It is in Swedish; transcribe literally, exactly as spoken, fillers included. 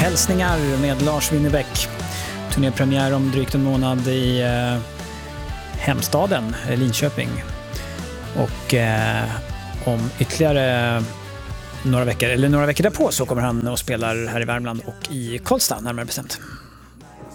Hälsningar med Lars Winnerbäck. Turnépremiär om drygt en månad i eh, hemstaden Linköping. Och eh, om ytterligare några veckor, eller några veckor därpå, så kommer han och spelar här i Värmland och i Karlstad närmare bestämt.